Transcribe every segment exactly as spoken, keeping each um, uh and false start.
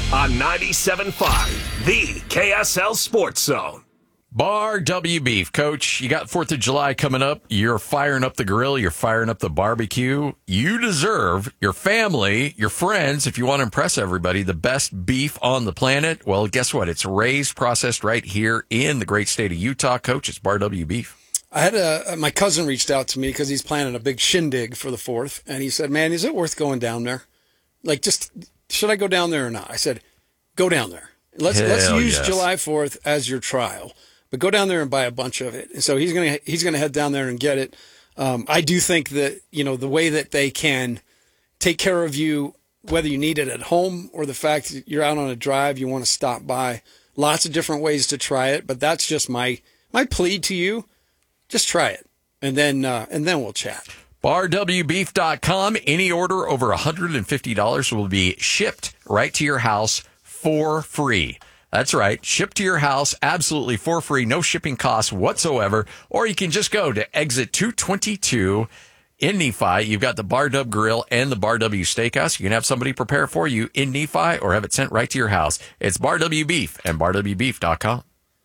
on ninety-seven point five, the K S L Sports Zone. Bar W Beef. Coach, you got fourth of July coming up. You're firing up the grill. You're firing up the barbecue. You deserve, your family, your friends, if you want to impress everybody, the best beef on the planet. Well, guess what? It's raised, processed right here in the great state of Utah. Coach, it's Bar W Beef. I had a, my cousin reached out to me because he's planning a big shindig for the fourth. And he said, man, is it worth going down there? Like, just, should I go down there or not? I said, go down there. Let's, Hell let's use yes. July fourth as your trial. But go down there and buy a bunch of it. And so he's gonna he's gonna head down there and get it. Um, I do think that, you know, the way that they can take care of you, whether you need it at home or the fact that you're out on a drive, you want to stop by. Lots of different ways to try it, but that's just my my plea to you. Just try it, and then uh, and then we'll chat. bar w beef dot com. Any order over one hundred fifty dollars will be shipped right to your house for free. That's right. Shipped to your house absolutely for free. No shipping costs whatsoever. Or you can just go to exit two twenty-two in Nephi. You've got the Bar W Grill and the Bar W Steakhouse. You can have somebody prepare for you in Nephi or have it sent right to your house. It's Bar W Beef and bar w beef dot com.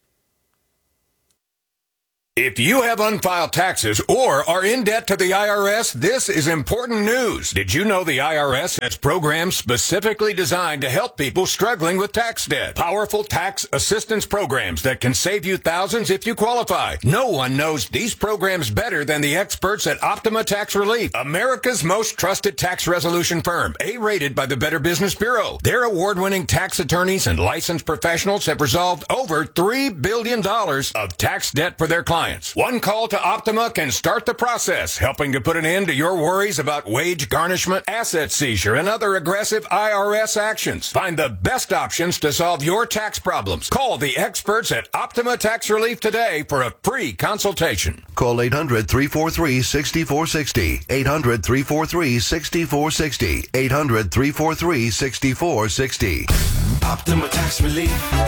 If you have unfiled taxes or are in debt to the I R S, this is important news. Did you know the I R S has programs specifically designed to help people struggling with tax debt? Powerful tax assistance programs that can save you thousands if you qualify. No one knows these programs better than the experts at Optima Tax Relief, America's most trusted tax resolution firm, A-rated by the Better Business Bureau. Their award-winning tax attorneys and licensed professionals have resolved over three billion dollars of tax debt for their clients. One call to Optima can start the process, helping to put an end to your worries about wage garnishment, asset seizure, and other aggressive I R S actions. Find the best options to solve your tax problems. Call the experts at Optima Tax Relief today for a free consultation. Call eight hundred, three four three, six four six zero. eight hundred, three four three, six four six zero. eight hundred, three four three, six four six zero. Optima Tax Relief.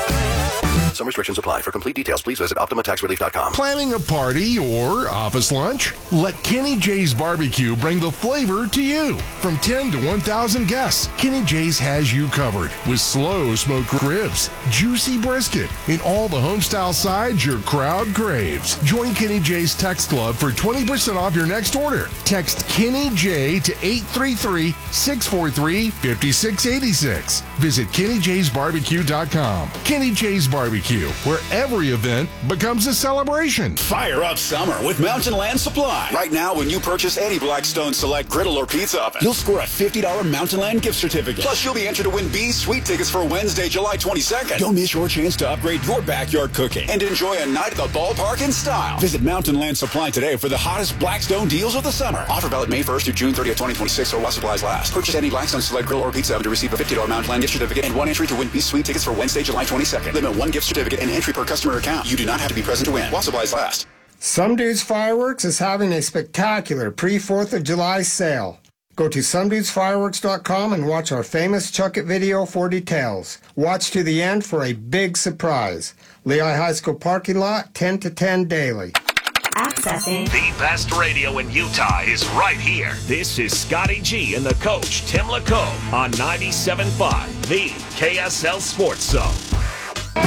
Some restrictions apply. For complete details, please visit optima tax relief dot com. Planning a party or office lunch? Let Kenny J's Barbecue bring the flavor to you. From ten to one thousand guests, Kenny J's has you covered with slow smoked ribs, juicy brisket, and all the homestyle sides your crowd craves. Join Kenny J's Text Club for twenty percent off your next order. Text Kenny J to eight three three, six four three, five six eight six. Visit kenny jays barbecue dot com. Kenny J's Barbecue, where every event becomes a celebration. Fire up summer with Mountain Land Supply. Right now, when you purchase any Blackstone Select griddle or pizza oven, you'll score a fifty dollars Mountain Land gift certificate. Plus, you'll be entered to win B's Sweet tickets for Wednesday, July twenty-second. Don't miss your chance to upgrade your backyard cooking and enjoy a night at the ballpark in style. Visit Mountain Land Supply today for the hottest Blackstone deals of the summer. Offer valid May first through June thirtieth, twenty twenty-six, or while supplies last. Purchase any Blackstone Select griddle or pizza oven to receive a fifty dollars Mountain Land gift certificate and one entry to win B's Sweet tickets for Wednesday, July twenty-second. Limit one gift certificate and entry per customer account. You do not have to be present to win. While supplies last. Some Dudes Fireworks is having a spectacular pre-fourth of July sale. Go to some dudes fireworks dot com and watch our famous Chuck It video for details. Watch to the end for a big surprise. Lehigh High School parking lot, ten to ten daily. Accessing the best radio in Utah is right here. This is Scotty G and the coach, Tim LaCombe, on ninety-seven point five, the K S L Sports Zone.